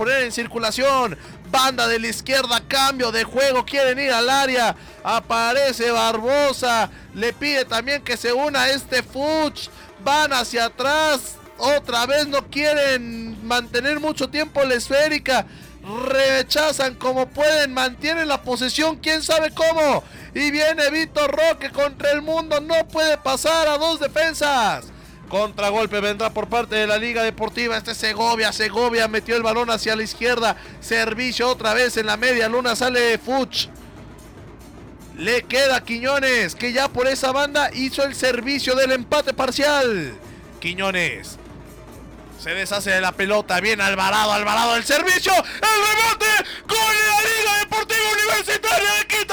poner en circulación. Banda de la izquierda, cambio de juego, quieren ir al área. Aparece Barbosa, le pide también que se una a este Fuchs. Van hacia atrás, otra vez no quieren mantener mucho tiempo la esférica. Rechazan como pueden, mantienen la posesión, quién sabe cómo. Y viene Vitor Roque contra el mundo, no puede pasar a dos defensas. Contragolpe vendrá por parte de la Liga Deportiva. Segovia metió el balón hacia la izquierda. Servicio otra vez en la media luna. Sale Fuchs. Le queda Quiñones, que ya por esa banda hizo el servicio del empate parcial. Quiñones se deshace de la pelota. Bien Alvarado el servicio. El remate. Gol de la Liga Deportiva Universitaria de Quito.